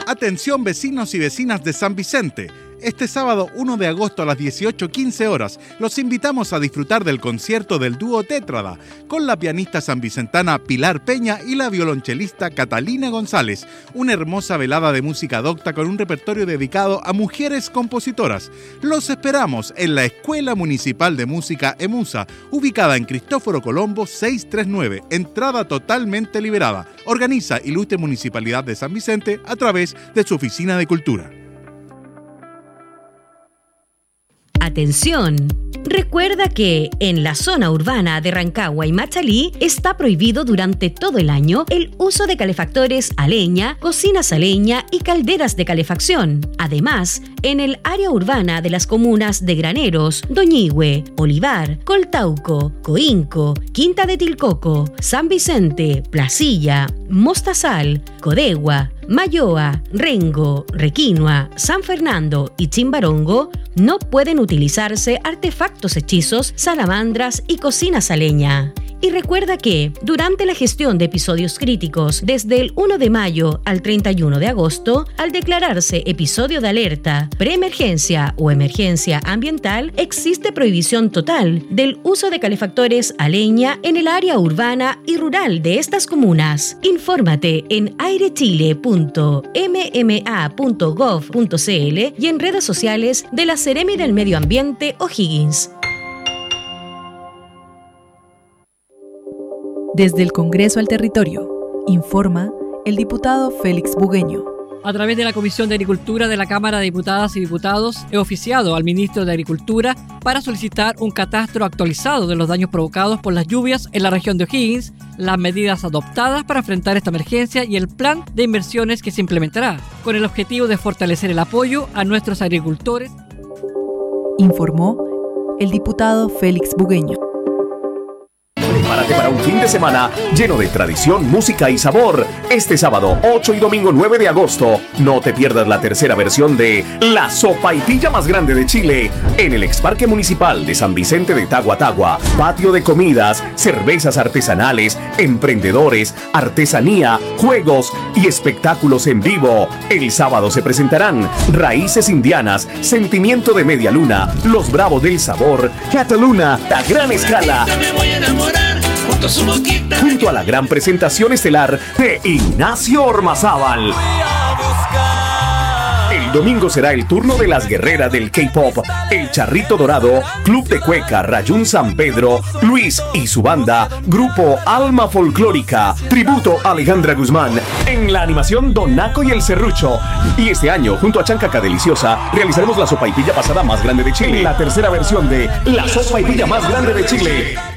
Atención vecinos y vecinas de San Vicente. Este sábado 1 de agosto a las 18:15 horas los invitamos a disfrutar del concierto del dúo Tétrada con la pianista sanvicentana Pilar Peña y la violonchelista Catalina González. Una hermosa velada de música docta con un repertorio dedicado a mujeres compositoras. Los esperamos en la Escuela Municipal de Música EMUSA, ubicada en Cristóforo Colombo 639. Entrada totalmente liberada. Organiza Ilustre Municipalidad de San Vicente a través de su Oficina de Cultura. Atención. Recuerda que en la zona urbana de Rancagua y Machalí está prohibido durante todo el año el uso de calefactores a leña, cocinas a leña y calderas de calefacción. Además, en el área urbana de las comunas de Graneros, Doñihue, Olivar, Coltauco, Coinco, Quinta de Tilcoco, San Vicente, Placilla, Mostazal, Codegua, Mayoa, Rengo, Requinoa, San Fernando y Chimbarongo no pueden utilizarse artefactos hechizos, salamandras y cocinas a leña. Y recuerda que, durante la gestión de episodios críticos desde el 1 de mayo al 31 de agosto, al declararse episodio de alerta, preemergencia o emergencia ambiental, existe prohibición total del uso de calefactores a leña en el área urbana y rural de estas comunas. Infórmate en airechile.mma.gov.cl y en redes sociales de la Seremi del Medio Ambiente O'Higgins. Desde el Congreso al Territorio, informa el diputado Félix Bugueño. A través de la Comisión de Agricultura de la Cámara de Diputadas y Diputados, he oficiado al Ministro de Agricultura para solicitar un catastro actualizado de los daños provocados por las lluvias en la región de O'Higgins, las medidas adoptadas para enfrentar esta emergencia y el plan de inversiones que se implementará, con el objetivo de fortalecer el apoyo a nuestros agricultores. Informó el diputado Félix Bugueño. Prepárate para un fin de semana lleno de tradición, música y sabor. Este sábado 8 y domingo 9 de agosto, no te pierdas la tercera versión de La Sopaipilla más grande de Chile en el Exparque Municipal de San Vicente de Tagua Tagua. Patio de comidas, cervezas artesanales, emprendedores, artesanía, juegos y espectáculos en vivo. El sábado se presentarán Raíces Indianas, Sentimiento de Media Luna, Los Bravos del Sabor, Cataluna, La Gran Escala. Junto a la gran presentación estelar de Ignacio Ormazábal. El domingo será el turno de las guerreras del K-pop, El Charrito Dorado, Club de Cueca, Rayún San Pedro, Luis y su banda, Grupo Alma Folclórica, tributo a Alejandra Guzmán, en la animación Don Naco y el Serrucho. Y este año, junto a Chancaca Deliciosa, realizaremos la sopaipilla pasada más grande de Chile, la tercera versión de La Sopaipilla más grande de Chile.